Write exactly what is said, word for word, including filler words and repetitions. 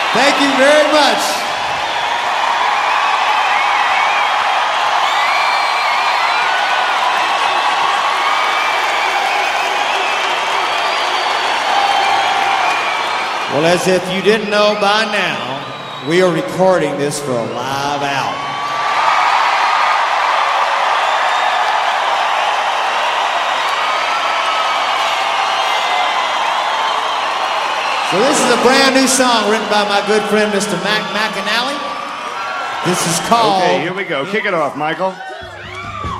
Thank you very much. Well, as if you didn't know by now, we are recording this for a live album. So this is a brand new song written by my good friend, Mister Mac McAnally. This is called... Okay, here we go. Kick it off, Michael.